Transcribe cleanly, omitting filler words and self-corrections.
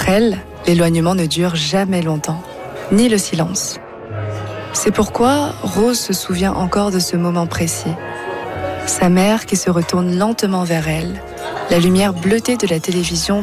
elle, l'éloignement ne dure jamais longtemps, ni le silence. C'est pourquoi Rose se souvient encore de ce moment précis. Sa mère qui se retourne lentement vers elle, la lumière bleutée de la télévision